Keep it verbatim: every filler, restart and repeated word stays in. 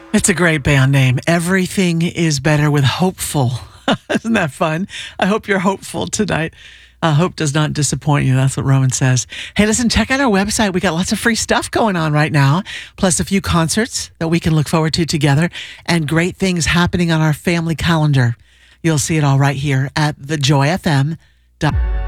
It's a great band name. Everything is better with hopeful. Isn't that fun? I hope you're hopeful tonight. Uh, hope does not disappoint you. That's what Roman says. Hey, listen, check out our website. We got lots of free stuff going on right now, plus a few concerts that we can look forward to together and great things happening on our family calendar. You'll see it all right here at the joy f m dot com.